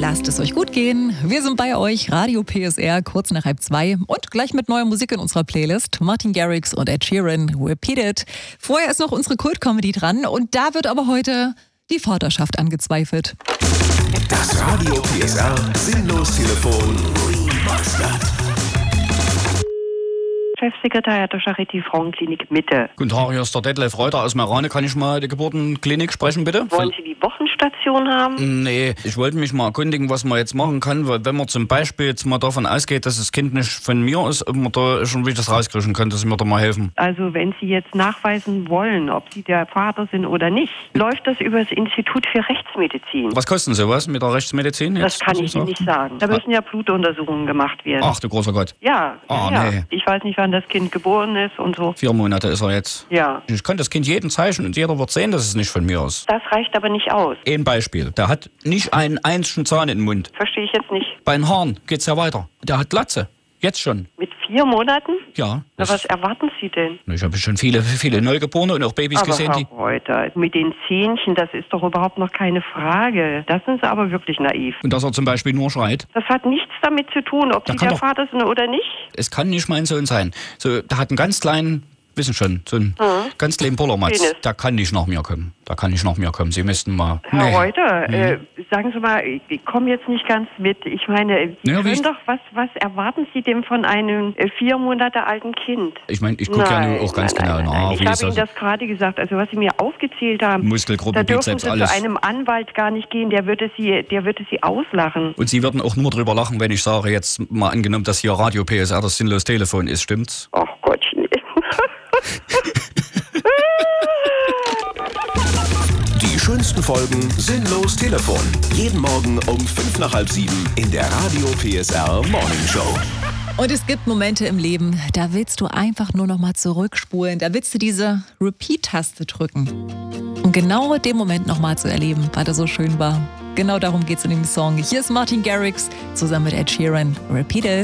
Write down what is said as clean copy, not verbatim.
Lasst es euch gut gehen. Wir sind bei euch, Radio PSR, kurz nach 1:30 und gleich mit neuer Musik in unserer Playlist. Martin Garrix und Ed Sheeran, Repeat It. Vorher ist noch unsere Kult-Comedy dran und da wird aber heute die Vaterschaft angezweifelt. Das Radio PSR Sinnlos-Telefon Remastered. Chefsekretär der Charité Frauenklinik Mitte. Guten Tag, hier ist der Detlef Reuter aus Meerane. Kann ich mal die Geburtenklinik sprechen, bitte? Wollen Sie die Wochenstation haben? Nee, ich wollte mich mal erkundigen, was man jetzt machen kann, weil wenn man zum Beispiel jetzt mal davon ausgeht, dass das Kind nicht von mir ist, ob man da schon wie das rauskriegen kann, dass Sie mir da mal helfen. Also wenn Sie jetzt nachweisen wollen, ob Sie der Vater sind oder nicht, läuft das über das Institut für Rechtsmedizin. Was kosten sowas mit der Rechtsmedizin jetzt? Das kann ich Ihnen nicht sagen. Da müssen ja Blutuntersuchungen gemacht werden. Ach du großer Gott. Ja, ja. Nee. Ich weiß nicht, wann das Kind geboren ist und so. 4 Monate ist er jetzt. Ja. Ich kann das Kind jedem zeichnen und jeder wird sehen, dass es nicht von mir ist. Das reicht aber nicht aus. Ein Beispiel. Der hat nicht einen einzigen Zahn in den Mund. Verstehe ich jetzt nicht. Bei den Haaren geht's ja weiter. Der hat Glatze. Jetzt schon. Mit 4 Monaten? Ja. Na, was erwarten Sie denn? Ich habe schon viele Neugeborene und auch Babys gesehen, die... Herr Reuter, mit den Zähnchen, das ist doch überhaupt noch keine Frage. Das sind Sie aber wirklich naiv. Und dass er zum Beispiel nur schreit. Das hat nichts damit zu tun, ob Sie der Vater sind oder nicht. Es kann nicht mein Sohn sein. So, der hat einen ganz kleinen, wissen schon, so einen ganz kleinen Bollermatz. Der kann nicht nach mir kommen. Sie müssten mal... Herr Reuter, sagen Sie mal, ich komme jetzt nicht ganz mit. Ich meine, Sie können doch, was erwarten Sie denn von einem 4 Monate alten Kind? Ich meine, ich gucke ja nur auch ganz genau nach. Ich habe Ihnen das gerade gesagt, also was Sie mir aufgezählt haben, Muskelgruppen, da dürfen Bizeps, Sie alles. zu einem Anwalt gar nicht gehen, der würde Sie auslachen. Und Sie würden auch nur drüber lachen, wenn ich sage, jetzt mal angenommen, dass hier Radio PSR das Sinnlos-Telefon ist, stimmt's? Ach Gottchen. Die schönsten Folgen Sinnlos Telefon. Jeden Morgen um 6:55 in der Radio PSR Morning Show. Und es gibt Momente im Leben, da willst du einfach nur noch mal zurückspulen. Da willst du diese Repeat-Taste drücken. Um genau den Moment noch mal zu erleben, weil er so schön war. Genau darum geht's in dem Song. Hier ist Martin Garrix zusammen mit Ed Sheeran. Repeat It.